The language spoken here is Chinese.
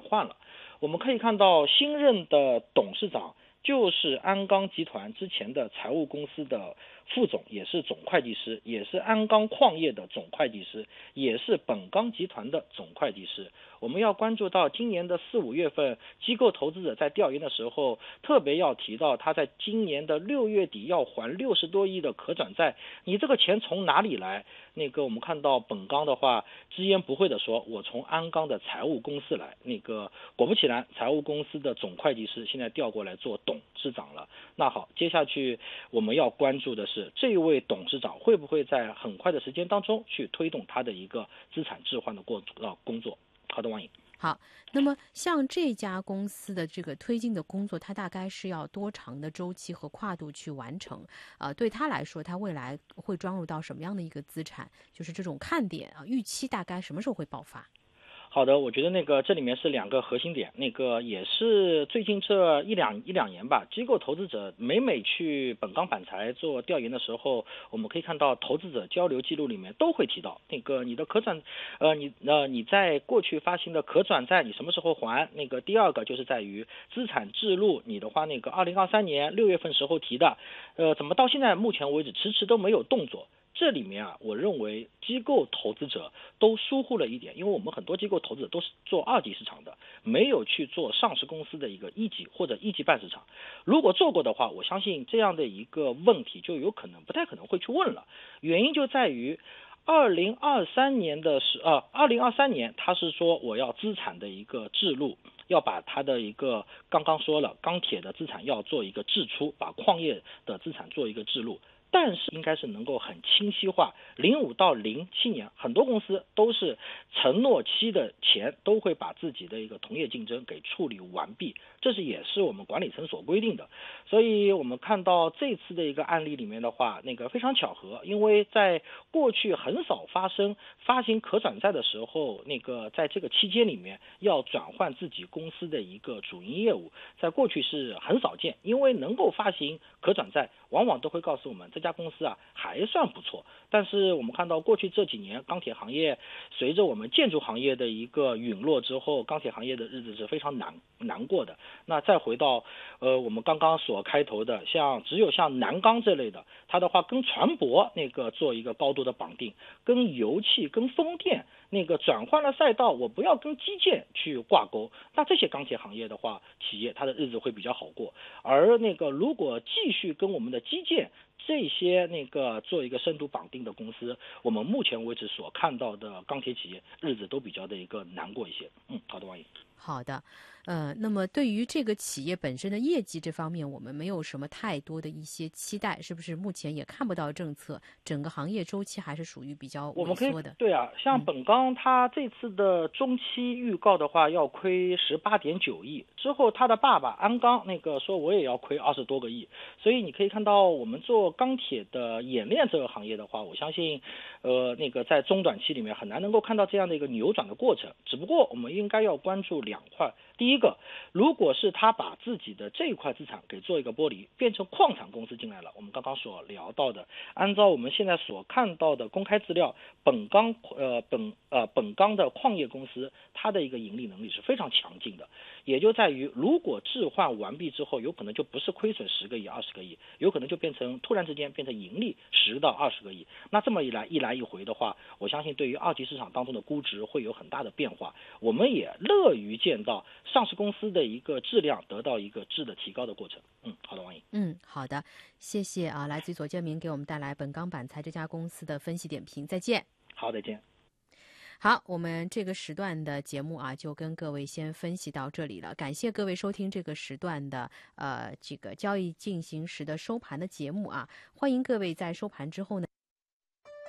换了。我们可以看到新任的董事长就是鞍钢集团之前的财务公司的副总，也是总会计师，也是鞍钢矿业的总会计师，也是本钢集团的总会计师。我们要关注到今年的4、5月份，机构投资者在调研的时候，特别要提到他在今年的6月底要还60多亿的可转债，你这个钱从哪里来？我们看到本钢的话，直言不讳的说，我从鞍钢的财务公司来。果不其然，财务公司的总会计师现在调过来做董事长了。那好，接下去我们要关注的是，这位董事长会不会在很快的时间当中去推动他的一个资产置换的工作。好的，王颖。 好，那么像这家公司的这个推进的工作，它大概是要多长的周期和跨度去完成？对他来说，他未来会装入到什么样的一个资产？就是这种看点啊，预期大概什么时候会爆发？ 好的，我觉得这里面是2个核心点，也是最近这一两年吧，机构投资者每去本钢板材做调研的时候，我们可以看到投资者交流记录里面都会提到你的可转，你在过去发行的可转债你什么时候还？第二个就是在于资产置入，你的话2023年6月份时候提的，怎么到现在目前为止迟迟都没有动作？这里面我认为机构投资者都疏忽了一点，因为我们很多机构投资者都是做2级市场的，没有去做上市公司的一个1级或者1级半市场。如果做过的话，我相信这样的一个问题就不太可能会去问了。原因就在于2023年他是说我要资产的一个置入，要把它的一个刚刚说了钢铁的资产要做一个置出，把矿业的资产做一个置入。但是应该是能够很清晰化，05到07年很多公司都是承诺期的前都会把自己的一个同业竞争给处理完毕，这也是我们管理层所规定的。所以我们看到这次的一个案例里面的话，非常巧合，因为在过去很少发行可转债的时候，在这个期间里面要转换自己公司的一个主营业务，在过去是很少见，因为能够发行可转债往往都会告诉我们这家公司还算不错。但是我们看到过去这几年钢铁行业随着我们建筑行业的一个陨落之后，钢铁行业的日子是非常难过的。那再回到我们刚刚所开头的，只有像南钢这类的，它的话跟船舶做一个高度的绑定，跟油气跟风电转换了赛道，我不要跟基建去挂钩，那这些钢铁行业的话，企业它的日子会比较好过。而如果继续跟我们的基建这些做一个深度绑定的公司，我们目前为止所看到的钢铁企业日子都比较的一个难过一些。好的，王颖。 好的，那么对于这个企业本身的业绩这方面，我们没有什么太多的一些期待，是不是？目前也看不到政策，整个行业周期还是属于比较萎缩的。 对啊，像本钢它这次的中期预告的话，要亏18.9亿，之后他的爸爸鞍钢说我也要亏20多个亿，所以你可以看到我们做钢铁的冶炼这个行业的话，我相信在中短期里面很难能够看到这样的一个扭转的过程。只不过我们应该要关注2块，第一个，如果是他把自己的这一块资产给做一个剥离，变成矿产公司进来了，我们刚刚所聊到的，按照我们现在所看到的公开资料，本钢的矿业公司，它的一个盈利能力是非常强劲的，也就在于如果置换完毕之后，有可能就不是亏损10个亿、20个亿，有可能就突然之间变成盈利10到20个亿。那这么一来一回的话，我相信对于2级市场当中的估值会有很大的变化。我们也乐于见到上市公司的一个质量得到一个质的提高的过程。好的，王颖。 好的，谢谢啊，来自于左建明给我们带来本钢板材这家公司的分析点评。再见。 好，再见。 好，我们这个时段的节目就跟各位先分析到这里了。感谢各位收听这个时段的这个交易进行时的收盘的节目啊，欢迎各位在收盘之后呢。